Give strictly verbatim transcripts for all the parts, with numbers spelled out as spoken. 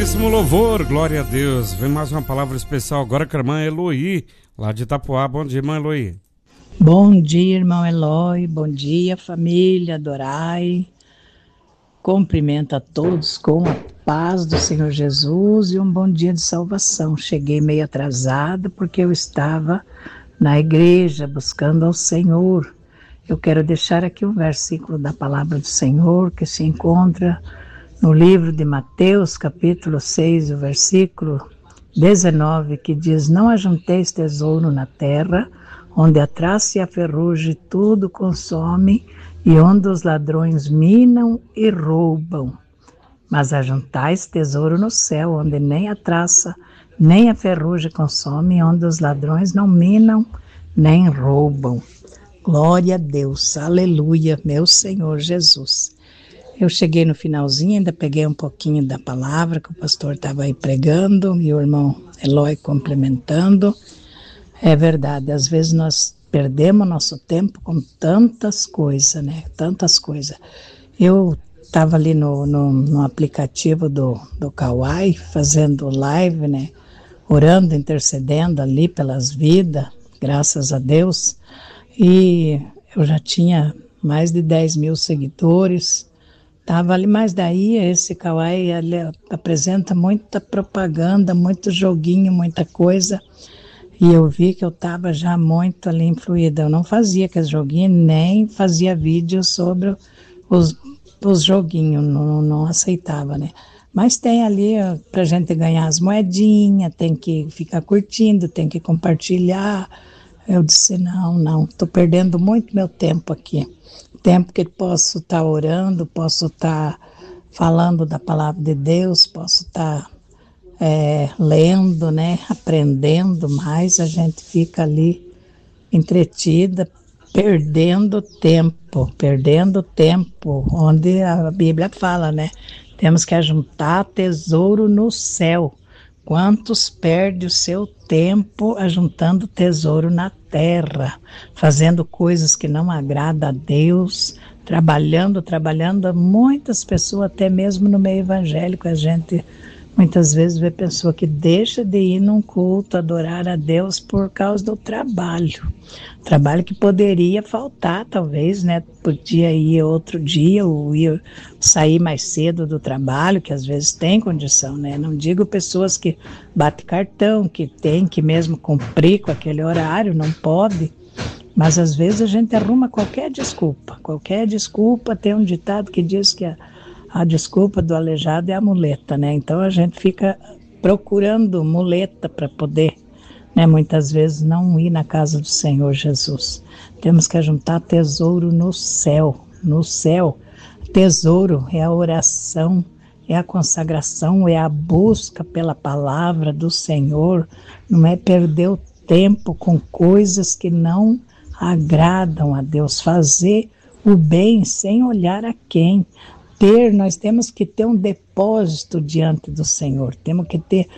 Belíssimo louvor, glória a Deus. Vem mais uma palavra especial agora com a irmã Eloí, lá de Itapuá. Bom dia, irmã Eloí. Bom dia, irmão Eloy. Bom dia, família Adorai. Cumprimento a todos com a paz do Senhor Jesus e um bom dia de salvação. Cheguei meio atrasada porque eu estava na igreja buscando ao Senhor. Eu quero deixar aqui um versículo da palavra do Senhor que se encontra no livro de Mateus, capítulo seis, o versículo dezenove, que diz: Não ajunteis tesouro na terra, onde a traça e a ferrugem tudo consome, e onde os ladrões minam e roubam. Mas ajuntais tesouro no céu, onde nem a traça, nem a ferrugem consome, onde os ladrões não minam, nem roubam. Glória a Deus, aleluia, meu Senhor Jesus. Eu cheguei no finalzinho, ainda peguei um pouquinho da palavra que o pastor estava aí pregando, e o irmão Eloy complementando. É verdade, às vezes nós perdemos nosso tempo com tantas coisas, né? Tantas coisas. Eu estava ali no, no, no aplicativo do, do Kawai, fazendo live, né? Orando, intercedendo ali pelas vidas, graças a Deus. E eu já tinha mais de dez mil seguidores. Tava ali, mas daí esse Kawai ele apresenta muita propaganda, muito joguinho, muita coisa. E eu vi que eu estava já muito ali influída. Eu não fazia aqueles joguinhos, nem fazia vídeo sobre os, os joguinhos, não, não aceitava, né? Mas tem ali para a gente ganhar as moedinhas, tem que ficar curtindo, tem que compartilhar. Eu disse, não, não, estou perdendo muito meu tempo aqui. Tempo que posso estar tá orando, posso estar tá falando da palavra de Deus, posso estar... Tá É, lendo, né, aprendendo mais, a gente fica ali entretida, perdendo tempo, perdendo tempo, onde a Bíblia fala, né, temos que ajuntar tesouro no céu. Quantos perde o seu tempo ajuntando tesouro na terra, fazendo coisas que não agradam a Deus, trabalhando, trabalhando, muitas pessoas, até mesmo no meio evangélico, a gente muitas vezes vê pessoa que deixa de ir num culto, adorar a Deus por causa do trabalho. Trabalho que poderia faltar, talvez, né? Podia ir outro dia, ou ir, sair mais cedo do trabalho, que às vezes tem condição, né? Não digo pessoas que batem cartão, que tem que mesmo cumprir com aquele horário, não pode. Mas às vezes a gente arruma qualquer desculpa. Qualquer desculpa, tem um ditado que diz que a A desculpa do aleijado é a muleta, né? Então a gente fica procurando muleta para poder, né, muitas vezes não ir na casa do Senhor Jesus. Temos que juntar tesouro no céu, no céu. Tesouro é a oração, é a consagração, é a busca pela palavra do Senhor, não é perder o tempo com coisas que não agradam a Deus, fazer o bem sem olhar a quem. Ter, nós temos que ter um depósito diante do Senhor, temos que ter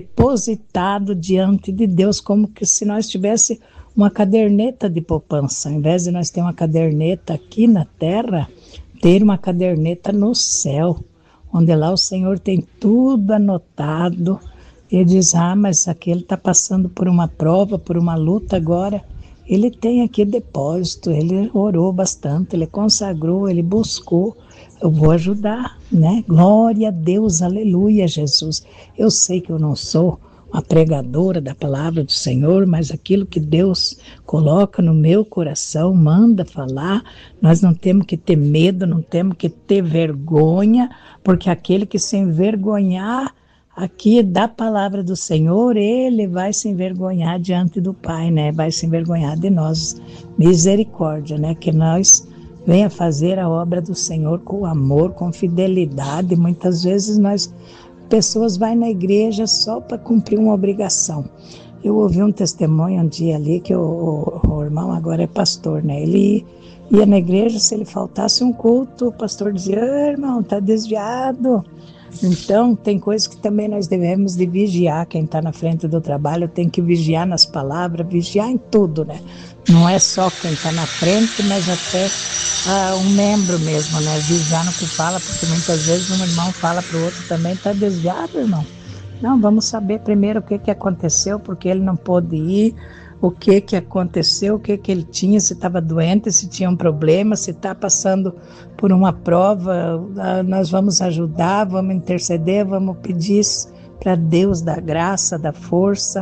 depositado diante de Deus, como que se nós tivéssemos uma caderneta de poupança, ao invés de nós ter uma caderneta aqui na terra, ter uma caderneta no céu, onde lá o Senhor tem tudo anotado, e diz, ah, mas aquele está passando por uma prova, por uma luta agora, ele tem aqui depósito, ele orou bastante, ele consagrou, ele buscou, eu vou ajudar, né? Glória a Deus, aleluia, Jesus. Eu sei que eu não sou uma pregadora da palavra do Senhor, mas aquilo que Deus coloca no meu coração, manda falar, nós não temos que ter medo, não temos que ter vergonha, porque aquele que se envergonhar aqui da palavra do Senhor, ele vai se envergonhar diante do Pai, né? Vai se envergonhar de nós. Misericórdia, né? Que nós venha fazer a obra do Senhor com amor, com fidelidade. Muitas vezes nós, pessoas vão na igreja só para cumprir uma obrigação. Eu ouvi um testemunho um dia ali, que o, o, o irmão agora é pastor, né? Ele ia na igreja, se ele faltasse um culto, o pastor dizia, ah, irmão, tá desviado, Então, tem coisas que também nós devemos de vigiar. Quem está na frente do trabalho tem que vigiar nas palavras, vigiar em tudo, né? Não é só quem está na frente, mas até ah, um membro mesmo, né? Vigiar no que fala, porque muitas vezes um irmão fala para o outro também, está desviado, irmão. Não, vamos saber primeiro o que, que aconteceu, porque ele não pôde ir, o que, que aconteceu, o que, que ele tinha, se estava doente, se tinha um problema, se está passando por uma prova, nós vamos ajudar, vamos interceder, vamos pedir para Deus da graça, da força.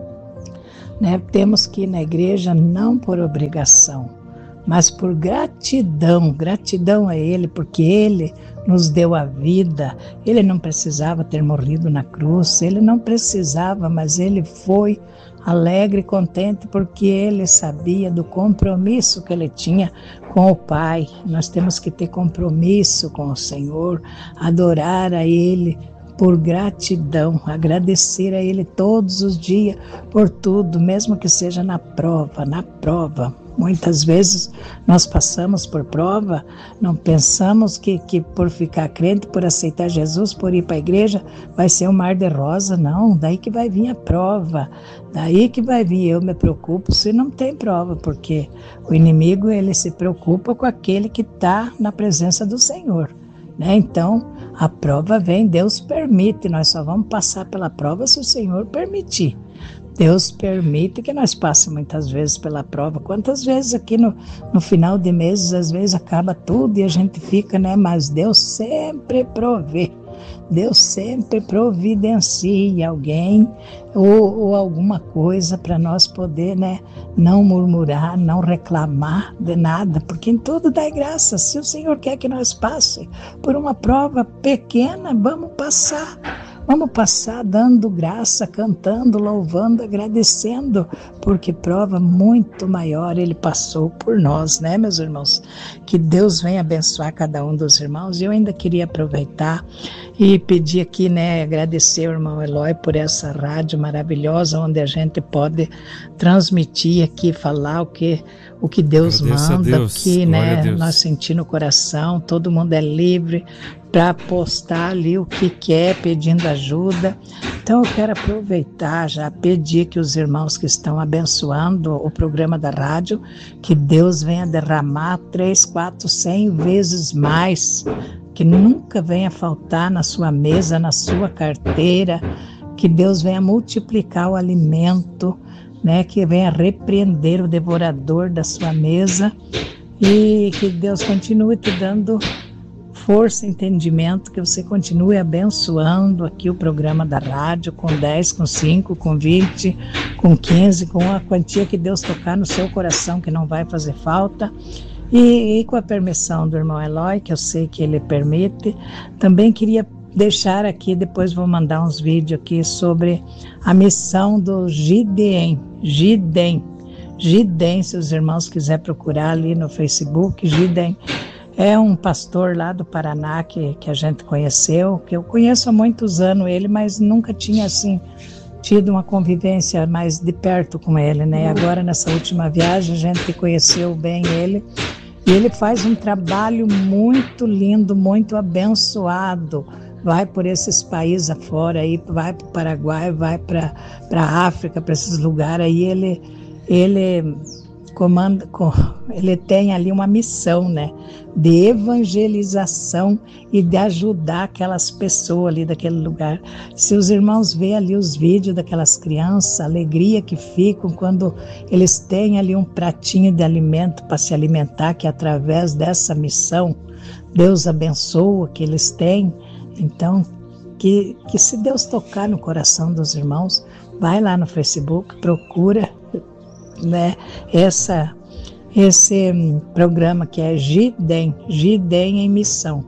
Né? Temos que ir na igreja não por obrigação, mas por gratidão, gratidão a Ele, porque Ele nos deu a vida. Ele não precisava ter morrido na cruz, Ele não precisava, mas Ele foi alegre e contente porque Ele sabia do compromisso que Ele tinha com o Pai. Nós temos que ter compromisso com o Senhor, adorar a Ele por gratidão, agradecer a Ele todos os dias por tudo, mesmo que seja na prova, na prova. Muitas vezes nós passamos por prova, não pensamos que, que por ficar crente, por aceitar Jesus, por ir para a igreja, vai ser um mar de rosa, não. Daí que vai vir a prova, daí que vai vir. Eu me preocupo se não tem prova, porque o inimigo ele se preocupa com aquele que está na presença do Senhor. Né? Então, a prova vem, Deus permite, nós só vamos passar pela prova se o Senhor permitir. Deus permite que nós passemos muitas vezes pela prova. Quantas vezes aqui no, no final de meses, às vezes acaba tudo e a gente fica, né? Mas Deus sempre provê. Deus sempre providencia alguém ou, ou alguma coisa para nós poder, né, não murmurar, não reclamar de nada, porque em tudo dá graça. Se o Senhor quer que nós passe por uma prova pequena, vamos passar. Vamos passar dando graça, cantando, louvando, agradecendo, porque prova muito maior Ele passou por nós, né, meus irmãos? Que Deus venha abençoar cada um dos irmãos. E eu ainda queria aproveitar e pedir aqui, né, agradecer ao irmão Eloy por essa rádio maravilhosa, onde a gente pode transmitir aqui, falar o que, o que Deus Agradeço manda, Deus. que né, nós sentimos no coração, todo mundo é livre para postar ali o que quer, pedindo ajuda. Então eu quero aproveitar, já pedir que os irmãos que estão abençoando o programa da rádio, que Deus venha derramar três, quatro, cem vezes mais, que nunca venha faltar na sua mesa, na sua carteira, que Deus venha multiplicar o alimento, né, que venha repreender o devorador da sua mesa e que Deus continue te dando força, entendimento, que você continue abençoando aqui o programa da rádio com dez, com cinco, com vinte, com quinze, com a quantia que Deus tocar no seu coração, que não vai fazer falta. E, e com a permissão do irmão Eloy, que eu sei que ele permite, também queria deixar aqui, depois vou mandar uns vídeos aqui sobre a missão do Gideon, Gideon, Gideon, se os irmãos quiserem procurar ali no Facebook, Gideon. É um pastor lá do Paraná que, que a gente conheceu, que eu conheço há muitos anos ele, mas nunca tinha assim tido uma convivência mais de perto com ele, né? Agora nessa última viagem a gente conheceu bem ele e ele faz um trabalho muito lindo, muito abençoado. Vai por esses países afora, aí, vai para o Paraguai, vai para a África, para esses lugares aí, ele... ele Comanda, ele tem ali uma missão, né, de evangelização e de ajudar aquelas pessoas ali daquele lugar. Se os irmãos veem ali os vídeos daquelas crianças, a alegria que ficam quando eles têm ali um pratinho de alimento para se alimentar, que através dessa missão Deus abençoa que eles têm. Então, que, que se Deus tocar no coração dos irmãos, vai lá no Facebook, procura, né, essa, esse programa que é Gideon, Gideon em Missão.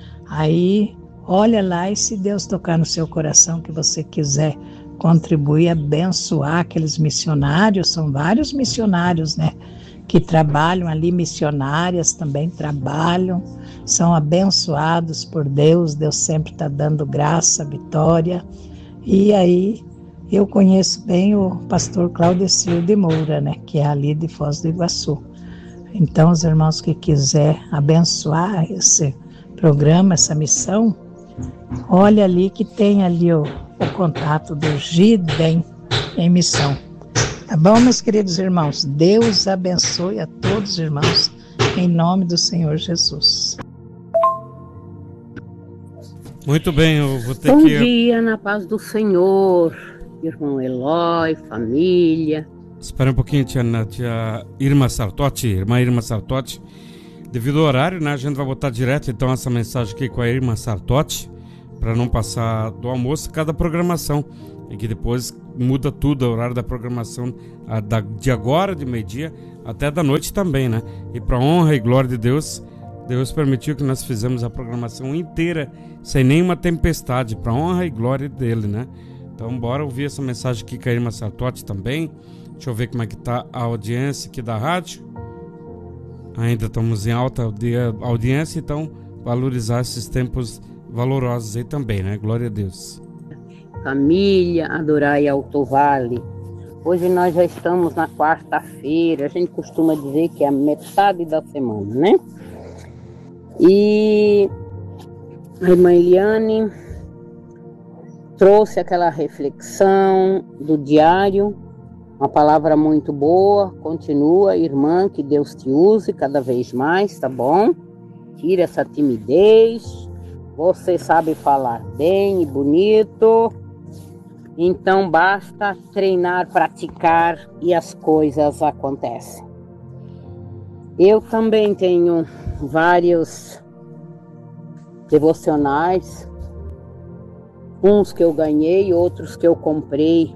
Aí olha lá e se Deus tocar no seu coração que você quiser contribuir, abençoar aqueles missionários, são vários missionários, né, que trabalham ali, missionárias também trabalham, são abençoados por Deus, Deus sempre está dando graça, vitória. E aí eu conheço bem o pastor Claudecir de Moura, né, que é ali de Foz do Iguaçu. Então, os irmãos que quiser abençoar esse programa, essa missão, Olha ali que tem ali o, o contato do Gidem em missão. Tá bom, meus queridos irmãos? Deus abençoe a todos os irmãos, em nome do Senhor Jesus. Muito bem, eu vou ter Bom que... Bom dia, na paz do Senhor, irmão Eloy, família. Espera um pouquinho, tia, tia Irma Sartotti, irmã Irma Sartotti. Devido ao horário, né, a gente vai botar direto então essa mensagem aqui com a Irma Sartotti, para não passar do almoço cada programação, e que depois muda tudo, o horário da programação a, da, de agora, de meio-dia, até da noite também, né? E para honra e glória de Deus, Deus permitiu que nós fizemos a programação inteira, sem nenhuma tempestade, para honra e glória dele, né? Então bora ouvir essa mensagem aqui com a Irma Sartotti também. Deixa eu ver como é que tá a audiência aqui da rádio. Ainda estamos em alta audiência, então valorizar esses tempos valorosos aí também, né? Glória a Deus. Família, Adorai Alto Vale. Hoje nós já estamos na quarta-feira. A gente costuma dizer que é a metade da semana, né? E a irmã Eliane trouxe aquela reflexão do diário, uma palavra muito boa. Continua, irmã, que Deus te use cada vez mais, tá bom? Tira essa timidez. Você sabe falar bem e bonito. Então basta treinar, praticar e as coisas acontecem. Eu também tenho vários devocionais, uns que eu ganhei, outros que eu comprei.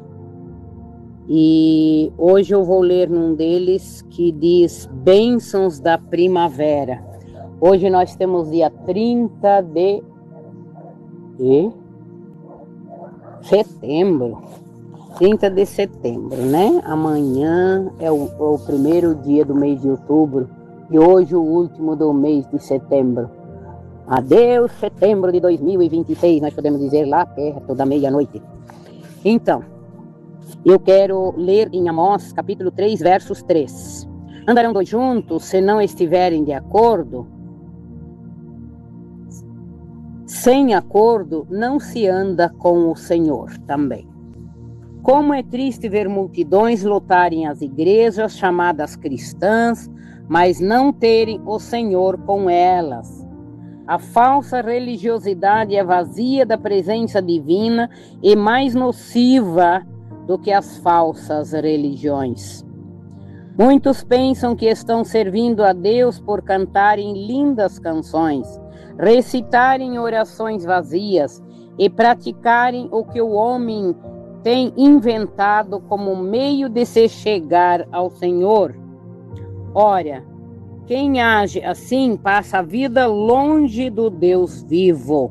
E hoje eu vou ler num deles que diz Bênçãos da Primavera. Hoje nós temos dia trinta de setembro. trinta de setembro, né? Amanhã é o, o primeiro dia do mês de outubro e hoje o último do mês de setembro. Adeus, setembro de dois mil e vinte e seis, nós podemos dizer lá perto da meia-noite. Então, eu quero ler em Amós, capítulo três, versos três. Andarão dois juntos se não estiverem de acordo? Sem acordo, não se anda com o Senhor também. Como é triste ver multidões lotarem as igrejas chamadas cristãs, mas não terem o Senhor com elas. A falsa religiosidade é vazia da presença divina e mais nociva do que as falsas religiões. Muitos pensam que estão servindo a Deus por cantarem lindas canções, recitarem orações vazias e praticarem o que o homem tem inventado como meio de se chegar ao Senhor. Ora, quem age assim passa a vida longe do Deus vivo.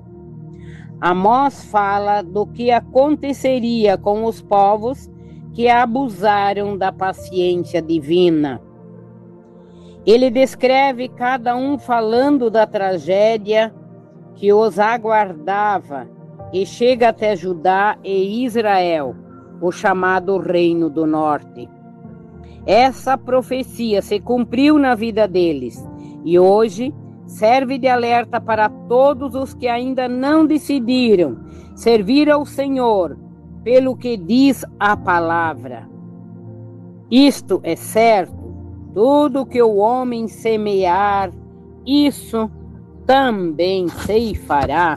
Amós fala do que aconteceria com os povos que abusaram da paciência divina. Ele descreve cada um falando da tragédia que os aguardava e chega até Judá e Israel, o chamado Reino do Norte. Essa profecia se cumpriu na vida deles e hoje serve de alerta para todos os que ainda não decidiram servir ao Senhor pelo que diz a palavra. Isto é certo. Tudo que o homem semear, isso também ceifará.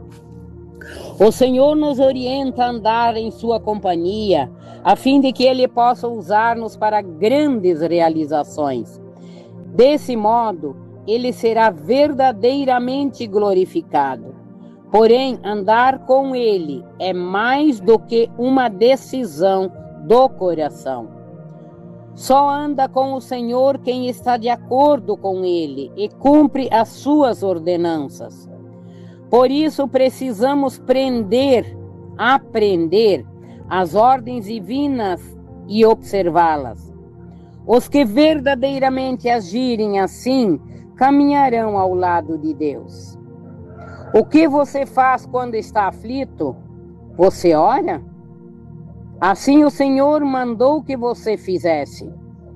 O Senhor nos orienta a andar em sua companhia, a fim de que Ele possa usar-nos para grandes realizações. Desse modo, Ele será verdadeiramente glorificado. Porém, andar com Ele é mais do que uma decisão do coração. Só anda com o Senhor quem está de acordo com Ele e cumpre as suas ordenanças. Por isso precisamos prender, aprender as ordens divinas e observá-las. Os que verdadeiramente agirem assim, caminharão ao lado de Deus. O que você faz quando está aflito? Você ora? Assim o Senhor mandou que você fizesse.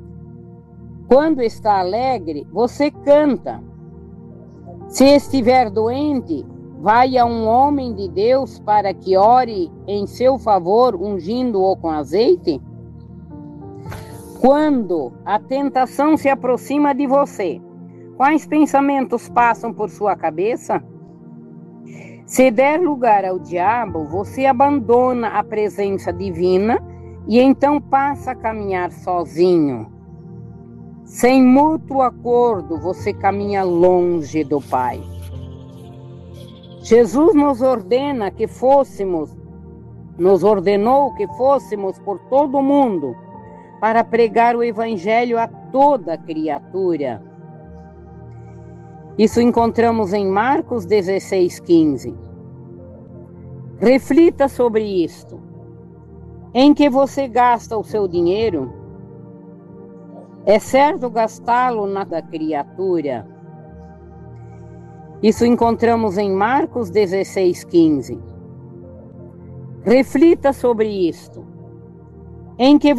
Quando está alegre, você canta. Se estiver doente, vai a um homem de Deus para que ore em seu favor, ungindo-o com azeite? Quando a tentação se aproxima de você, quais pensamentos passam por sua cabeça? Se der lugar ao diabo, você abandona a presença divina e então passa a caminhar sozinho. Sem mútuo acordo, você caminha longe do Pai. Jesus nos ordena que fôssemos, nos ordenou que fôssemos por todo o mundo para pregar o Evangelho a toda criatura. Isso encontramos em Marcos dezesseis, quinze. Reflita sobre isto. Em que você gasta o seu dinheiro? É certo gastá-lo na criatura? Isso encontramos em Marcos dezesseis, quinze. Reflita sobre isto. Em que